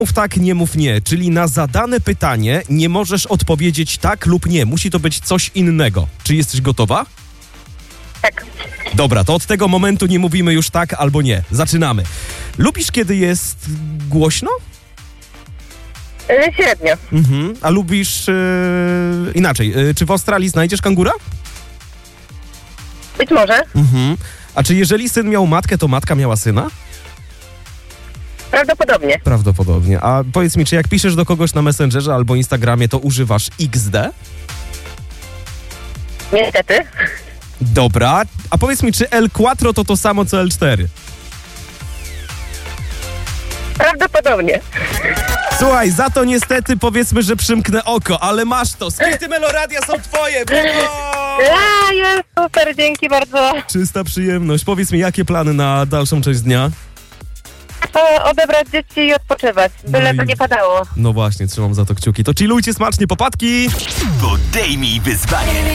Mów tak, nie mów nie, czyli na zadane pytanie nie możesz odpowiedzieć tak lub nie. Musi to być coś innego. Czy jesteś gotowa? Tak. Dobra, to od tego momentu nie mówimy już tak albo nie. Zaczynamy. Lubisz, kiedy jest głośno? Średnio. A lubisz... inaczej, czy w Australii znajdziesz kangura? Być może. A czy jeżeli syn miał matkę, to matka miała syna? Prawdopodobnie. Prawdopodobnie. A powiedz mi, czy jak piszesz do kogoś na Messengerze albo Instagramie, to używasz XD? Niestety. Dobra. A powiedz mi, czy L4 to samo co L4? Prawdopodobnie. Słuchaj, za to niestety powiedzmy, że przymknę oko, ale masz to. Skryty Meloradia są twoje. Brawo! Jest super, dzięki bardzo. Czysta przyjemność. Powiedz mi, jakie plany na dalszą część dnia? Odebrać dzieci i odpoczywać. Byle to nie padało. No właśnie, trzymam za to kciuki. To chillujcie smacznie, popadki! Podejmij wyzwanie.